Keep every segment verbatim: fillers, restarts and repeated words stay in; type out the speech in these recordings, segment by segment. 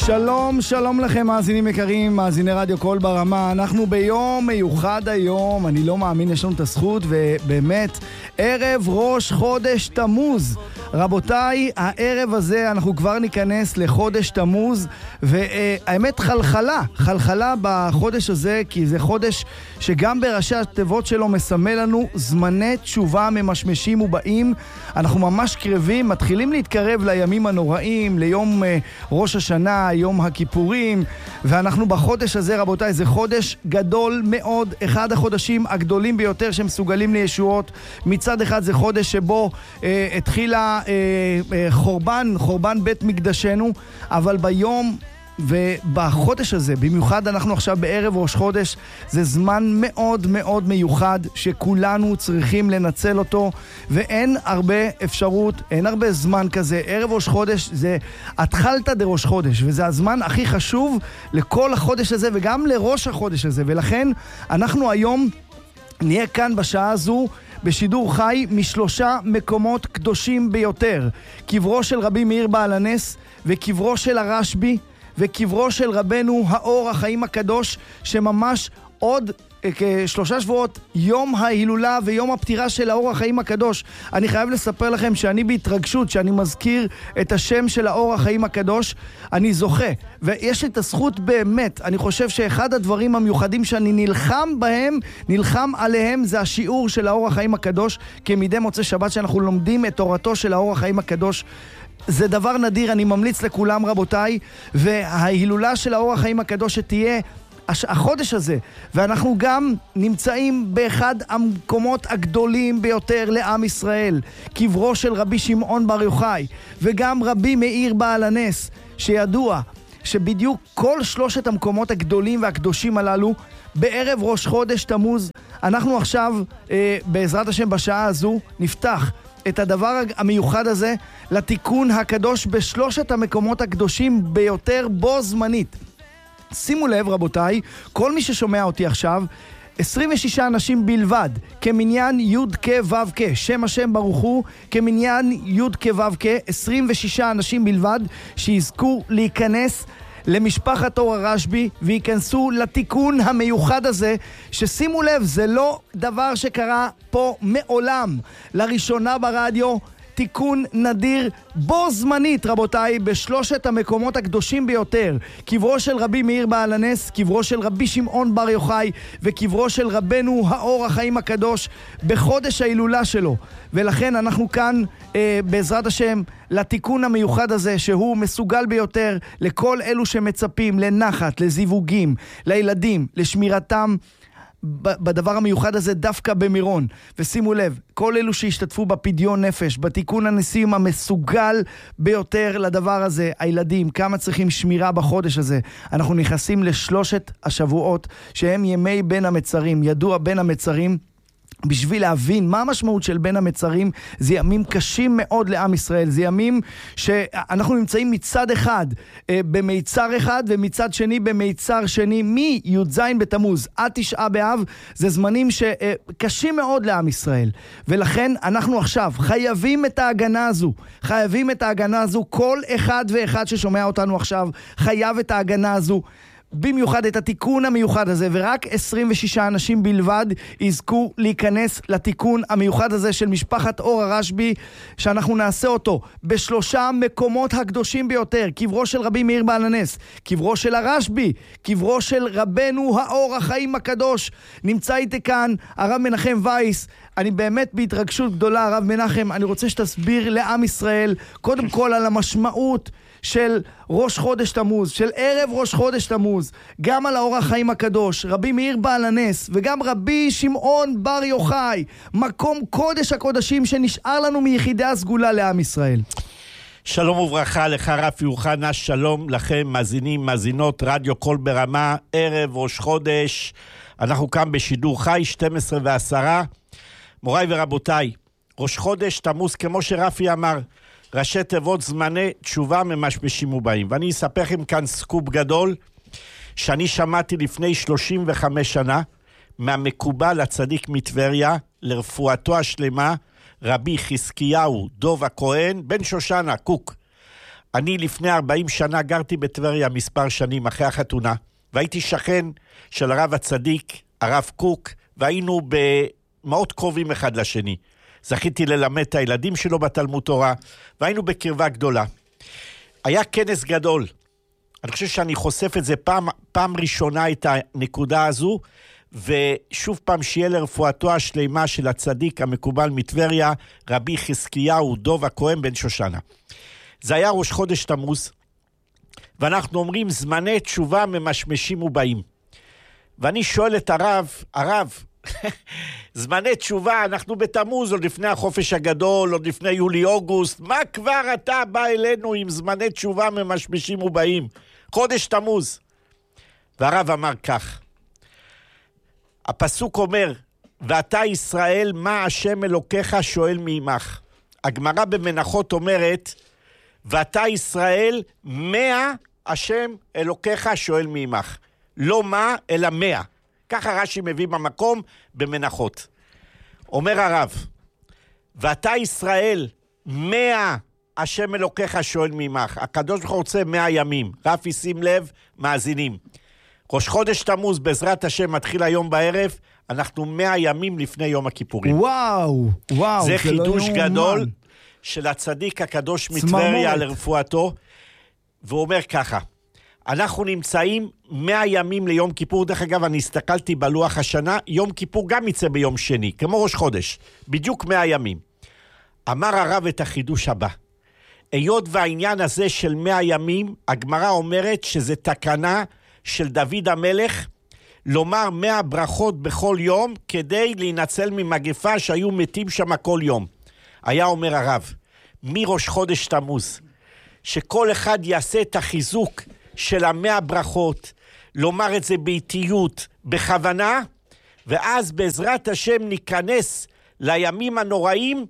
שלום, שלום לכם מאזינים יקרים, מאזיני רדיו קול ברמה. אנחנו ביום מיוחד היום, אני לא מאמין, יש לנו את הזכות, ובאמת, ערב ראש חודש תמוז. רבותיי, הערב הזה אנחנו כבר ניכנס לחודש תמוז, והאמת חלחלה, חלחלה בחודש הזה, כי זה חודש שגם בראשי התיבות שלו מסמל לנו זמני תשובה ממשמשים ובאים. אנחנו ממש קרבים, מתחילים להתקרב לימים הנוראים, ליום ראש השנה, יום הכיפורים, ואנחנו בחודש הזה, רבותיי, זה חודש גדול מאוד, אחד החודשים הגדולים ביותר שמסוגלים לישועות. מצד אחד זה חודש שבו אה, התחילה אה, אה, חורבן, חורבן בית מקדשנו, אבל ביום ובחודש הזה, במיוחד אנחנו עכשיו בערב ראש חודש, זה זמן מאוד מאוד מיוחד שכולנו צריכים לנצל אותו, ואין הרבה אפשרות, אין הרבה זמן כזה. ערב ראש חודש זה התחלת דראש חודש, וזה הזמן הכי חשוב לכל החודש הזה וגם לראש החודש הזה, ולכן אנחנו היום נהיה כאן בשעה הזו בשידור חי משלושה מקומות קדושים ביותר: קברו של רבי מאיר בעל הנס, וקברו של הרשב"י, וקברו של רבנו האור החיים הקדוש, שממש עוד כשלושה שבועות יום ההילולה ויום הפטירה של האור החיים הקדוש. אני חייב לספר לכם שאני בהתרגשות, שאני מזכיר את השם של האור החיים הקדוש, אני זוכה, ויש לי את הזכות באמת. אני חושב שאחד הדברים המיוחדים שאני נלחם בהם, נלחם עליהם, זה השיעור של האור החיים הקדוש, כמדי מוצא שבת שאנחנו לומדים את תורתו של האור החיים הקדוש. זה דבר נדיר, אני ממליץ לכולם רבותיי, וההילולה של האור החיים הקדוש שתהיה החודש הזה, ואנחנו גם נמצאים באחד המקומות הגדולים ביותר לעם ישראל, קברו של רבי שמעון בר יוחאי, וגם רבי מאיר בעל הנס, שידוע שבדיוק כל שלושת המקומות הגדולים והקדושים הללו בערב ראש חודש תמוז. אנחנו עכשיו אה, בעזרת השם בשעה הזו נפתח את הדבר המיוחד הזה לתיקון הקדוש בשלושת המקומות הקדושים ביותר בו זמנית. שימו לב רבותיי, כל מי ששומע אותי עכשיו, עשרים ושישה אנשים בלבד, כמניין י' כ' ו' כ', שם השם ברוך הוא, כמניין י' כ' ו' כ', עשרים ושישה אנשים בלבד שיזכו להיכנס למשפחת אור הרשב"י וייכנסו לתיקון המיוחד הזה, ששימו לב, זה לא דבר שקרה פה מעולם. לראשונה ברדיו, תיקון נדיר בו זמנית רבותיי בשלושת המקומות הקדושים ביותר: קברו של רבי מאיר בעל הנס, קברו של רבי שמעון בר יוחאי, וקברו של רבנו האור החיים הקדוש בחודש ההילולה שלו. ולכן אנחנו כאן אה, בעזרת השם לתיקון המיוחד הזה, שהוא מסוגל ביותר לכל אלו שמצפים לנחת, לזיווגים, לילדים, לשמירתם בדבר המיוחד הזה דווקא במירון. ושימו לב, כל אלו שהשתתפו בפדיון נפש, בתיקון הניסים המסוגל ביותר לדבר הזה, הילדים, כמה צריכים שמירה בחודש הזה. אנחנו נכנסים לשלושת השבועות שהם ימי בין המצרים. ידוע בין המצרים, בשביל להבין מה המשמעות של בין המצרים, זה ימים קשים מאוד לעם ישראל. זה ימים שאנחנו נמצאים מצד אחד אה, במיצר אחד, ומצד שני במיצר שני, מי"ז בתמוז עד תשעה באב. זה זמנים שקשים מאוד לעם ישראל, ולכן אנחנו עכשיו חייבים את ההגנה הזו, חייבים את ההגנה הזו. כל אחד ואחד ששומע אותנו עכשיו חייב את ההגנה הזו, במיוחד את התיקון המיוחד הזה, ורק עשרים ושישה אנשים בלבד יזכו להיכנס לתיקון המיוחד הזה של משפחת אור הרשב"י, שאנחנו נעשה אותו בשלושה מקומות הקדושים ביותר: קברו של רבי מאיר בעל הנס, קברו של הרשב"י, קברו של רבנו האור החיים הקדוש. נמצא איתי כאן הרב מנחם וייס. אני באמת בהתרגשות גדולה. הרב מנחם, אני רוצה שתסביר לעם ישראל קודם כל על המשמעות של ראש חודש תמוז, של ערב ראש חודש תמוז, גם על האור החיים הקדוש, רבי מאיר בעל הנס, וגם רבי שמעון בר יוחאי, מקום קודש הקודשים שנשאר לנו מיחידי הסגולה לעם ישראל. שלום וברכה לך רפי אוחנה, שלום לכם מאזינים, מאזינות רדיו קול ברמה, ערב ראש חודש, אנחנו כאן בשידור חי שתים עשרה ועשרה. מוריי ורבותיי, ראש חודש תמוז, כמו שרפי אמר, ראשי תיבות זמני תשובה ממשמשים ובאים. ואני אספר לכם כאן סקופ גדול שאני שמעתי לפני שלושים וחמש שנה מהמקובל הצדיק מטבריה, לרפואתו השלמה, רבי חזקיהו דוב הכהן בן שושנה קוק. אני לפני ארבעים שנה גרתי בטבריה מספר שנים אחרי החתונה, והייתי שכן של הרב הצדיק, הרב קוק, והיינו במאות קרובים אחד לשני. זכיתי ללמד את הילדים שלו בתלמוד תורה, והיינו בקרבה גדולה. היה כנס גדול. אני חושב שאני חושף את זה פעם, פעם ראשונה את הנקודה הזו, ושוב פעם שיהיה לרפואתו השלימה של הצדיק המקובל מטבריה, רבי חזקיהו דוב הכהן בן שושנה. זה היה ראש חודש תמוז, ואנחנו אומרים זמני תשובה ממשמשים ובאים. ואני שואל את הרב, הרב, זמני תשובה, אנחנו בתמוז, עוד לפני החופש הגדול, עוד לפני יולי-אוגוסט, מה כבר אתה בא אלינו עם זמני תשובה ממשמשים ובאים? חודש תמוז. והרב אמר כך, הפסוק אומר, ואתה ישראל, מה השם אלוקיך שואל מעמך. הגמרא במנחות אומרת, ואתה ישראל, מה השם אלוקיך שואל מעמך. לא מה, אלא מאה. ככה רש"י מביא במקום במנחות. אומר הרב, ואתה ישראל, מאה השם אלוקיך שואל מעמך. הקדוש ברוך הוא רוצה מאה ימים. רפי, שים לב, מאזינים. ראש חודש תמוז, בעזרת השם, מתחיל היום בערב, אנחנו מאה ימים לפני יום הכיפורים. וואו, וואו. זה חידוש גדול של הצדיק הקדוש מטבריה לרפואתו, והוא אומר ככה, אנחנו נמצאים מאה ימים ליום כיפור. דרך אגב, אני הסתכלתי בלוח השנה, יום כיפור גם יצא ביום שני, כמו ראש חודש, בדיוק מאה ימים. אמר הרב את החידוש הבא, היות והעניין הזה של מאה ימים, הגמרא אומרת שזה תקנה של דוד המלך, לומר מאה ברכות בכל יום, כדי להינצל ממגפה שהיו מתים שם כל יום. היה אומר הרב, מראש חודש תמוז, שכל אחד יעשה את החיזוק של המאה ברכות, לומר את זה באיטיות, בכוונה, ואז בעזרת השם ניכנס לימים הנוראים,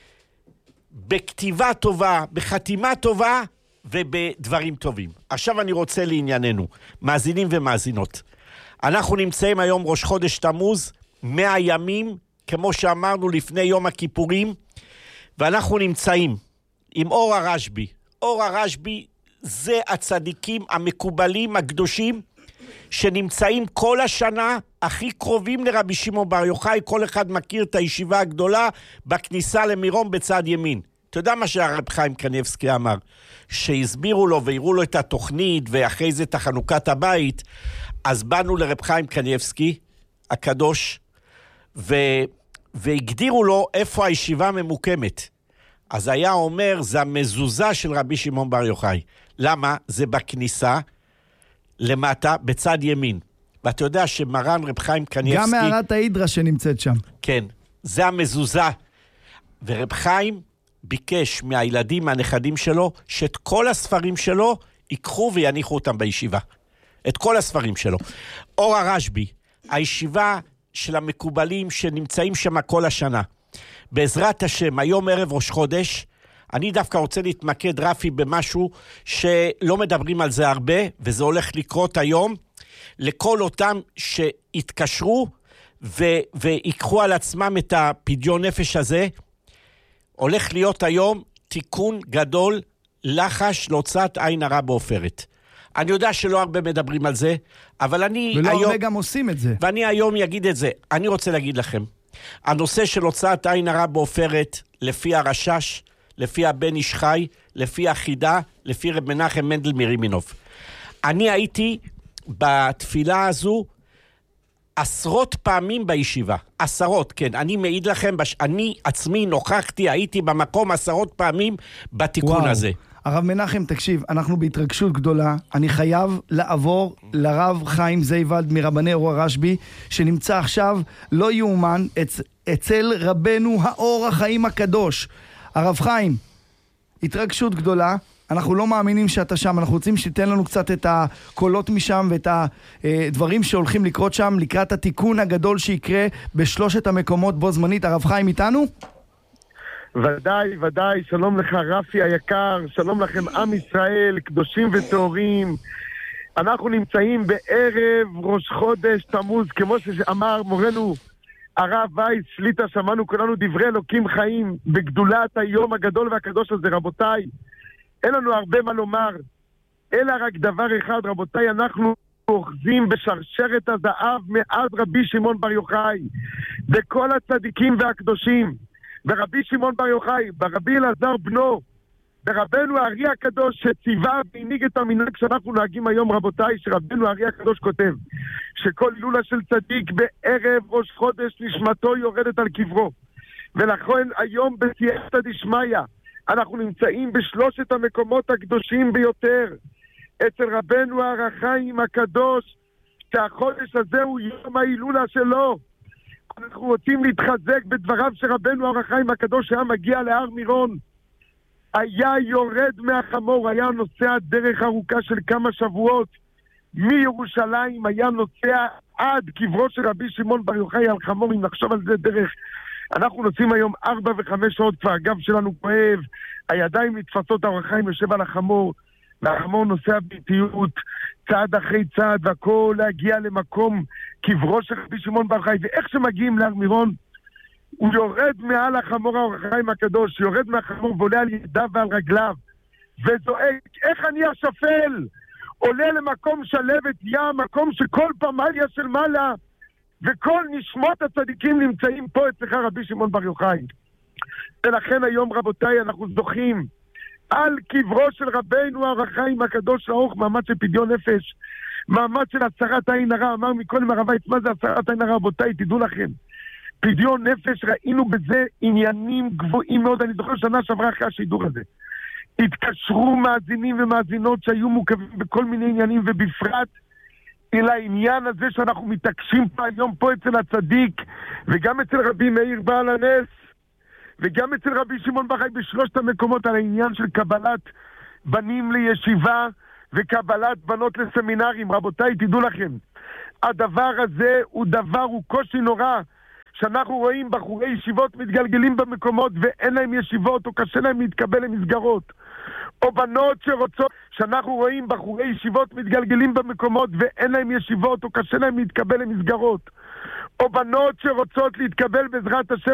בכתיבה טובה, בחתימה טובה, ובדברים טובים. עכשיו אני רוצה לענייננו, מאזינים ומאזינות. אנחנו נמצאים היום ראש חודש תמוז, מאה ימים, כמו שאמרנו לפני יום הכיפורים, ואנחנו נמצאים עם אור הרשב"י. אור הרשב"י זה הצדיקים המקובלים הקדושים, שנמצאים כל השנה הכי קרובים לרבי שמעון בר יוחאי. כל אחד מכיר את הישיבה הגדולה בכניסה למירון בצד ימין. אתה יודע מה שהרב חיים קניבסקי אמר? שהסבירו לו והראו לו את התוכנית, ואחרי זה את חנוכת הבית, אז באנו לרב חיים קניבסקי הקדוש, ו... והגדירו לו איפה הישיבה ממוקמת. אז היה אומר, זה המזוזה של רבי שמעון בר יוחאי. למה? זה בכניסה למטה בצד ימין. ואתה יודע שמרן רב חיים קניבסקי... גם מערת ההידרה שנמצאת שם. כן, זה המזוזה. ורב חיים ביקש מהילדים, מהנכדים שלו, שאת כל הספרים שלו ייקחו ויניחו אותם בישיבה. את כל הספרים שלו. אור הרשב"י, הישיבה של המקובלים שנמצאים שם כל השנה. בעזרת השם, היום ערב ראש חודש, אני דווקא רוצה להתמקד רפי במשהו שלא מדברים על זה הרבה, וזה הולך לקרות היום, לכל אותם שהתקשרו ו- ויקחו על עצמם את הפדיון נפש הזה, הולך להיות היום תיקון גדול, לחש להוצאת עין הרע בעופרת. אני יודע שלא הרבה מדברים על זה, אבל אני ולא היום... הרבה גם עושים את זה. ואני היום אגיד את זה. אני רוצה להגיד לכם, הנושא של הוצאת עין הרע בעופרת, לפי הרשש, לפי הבן איש חי, לפי החידה, לפי רב מנחם מנדל מרימינוב. אני הייתי בתפילה הזו עשרות פעמים בישיבה. עשרות, כן. אני מעיד לכם, בש... אני עצמי נוכחתי, הייתי במקום עשרות פעמים בתיקון וואו. הזה. הרב מנחם, תקשיב, אנחנו בהתרגשות גדולה. אני חייב לעבור לרב חיים זייבלד מרבני אור הרשב"י, שנמצא עכשיו לא יאומן אצ... אצל רבנו האור החיים הקדוש. הרב חיים, התרגשות גדולה. אנחנו לא מאמינים שאתה שם, אנחנו רוצים שתיתן לנו קצת את הקולות משם ואת הדברים שהולכים לקרות שם, לקראת התיקון הגדול שיקרה בשלושת המקומות בו זמנית. הרב חיים איתנו? ודאי, ודאי, שלום לך רפי היקר, שלום לכם עם ישראל, קדושים וטהורים. אנחנו נמצאים בערב ראש חודש תמוז, כמו שאמר מורנו הרב וייס שליטה, שמענו כולנו דברי אלוקים חיים בגדולת היום הגדול והקדוש הזה. רבותיי, אין לנו הרבה מה לומר, אלא רק דבר אחד, רבותיי, אנחנו אוחזים בשרשרת הזהב מאז רבי שמעון בר יוחאי, בכל הצדיקים והקדושים, ברבי שמעון בר יוחאי, ברבי אלעזר בנו, ברבנו הארי הקדוש שציווה והנהיג את המנהג שאנחנו נוהגים היום, רבותיי, שרבנו הארי הקדוש כותב, שכל הילולה של צדיק בערב ראש חודש נשמתו יורדת על קברו. ולכן היום בסייעתא דשמיא אנחנו נמצאים בשלושת המקומות הקדושים ביותר אצל רבנו הר החיים הקדוש, שהחודש הזה הוא יום ההילולה שלו. אנחנו רוצים להתחזק בדבריו של רבנו הר החיים הקדוש, שהיה מגיע להר מירון, היה יורד מהחמור, היה נוסע דרך ארוכה של כמה שבועות מירושלים, היה נוסע עד קברו של רבי שמעון בר יוחאי על חמור. אם נחשוב על זה דרך, אנחנו נוסעים היום ארבע וחמש שעות, כבר הגב שלנו כואב, הידיים נתפסות, הר החיים יושב על החמור, והחמור נוסע באיטיות, צעד אחרי צעד, והכל להגיע למקום קברו של רבי שמעון בר יוחאי. ואיך שמגיעים להר מירון, הוא יורד מעל החמור, הר החיים הקדוש, יורד מהחמור ועולה על ידיו ועל רגליו, וזועק, איך אני השפל? עולה למקום שלבת ים, מקום שכל פמליה של מעלה, וכל נשמות הצדיקים נמצאים פה אצלך רבי שמעון בר יוחאי. ולכן היום, רבותיי, אנחנו זוכים על קברו של רבינו הר החיים הקדוש לערוך מעמד של פדיון נפש, מעמד של הסרת עין הרע. אמר מקודם הרב וייץ, מה זה הסרת עין הרע? רבותיי, תדעו לכם, פדיון נפש, ראינו בזה עניינים גבוהים מאוד. אני זוכר שנה שעברה אחרי השידור הזה, התקשרו מאזינים ומאזינות שהיו מוקבים בכל מיני עניינים, ובפרט אל העניין הזה שאנחנו מתעקשים פה היום פה אצל הצדיק, וגם אצל רבי מאיר בעל הנס, וגם אצל רבי שמעון בר יוחאי, בשלושת המקומות, על העניין של קבלת בנים לישיבה וקבלת בנות לסמינרים. רבותיי, תדעו לכם, הדבר הזה הוא דבר, הוא קושי נורא, שאנחנו רואים בחורי ישיבות מתגלגלים במקומות ואין להם ישיבות, או קשה להם להתקבל למסגרות, או בנות שרוצות, שאנחנו רואים בחורי ישיבות מתגלגלים במקומות ואין להם ישיבות, או קשה להם להתקבל למסגרות, או בנות שרוצות להתקבל בעזרת השם